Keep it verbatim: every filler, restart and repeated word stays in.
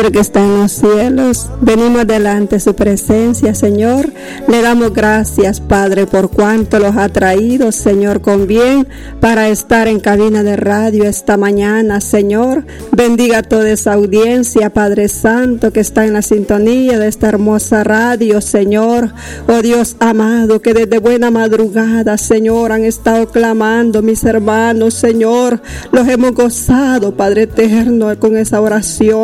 que está en los cielos, venimos delante de su presencia, Señor. Le damos gracias, Padre, por cuanto los ha traído, Señor, con bien para estar en cabina de radio esta mañana, Señor. Bendiga toda esa audiencia, Padre Santo, que está en la sintonía de esta hermosa radio, Señor. Oh Dios amado, que desde buena madrugada, Señor, han estado clamando mis hermanos, Señor. Los hemos gozado, Padre eterno, con esa oración.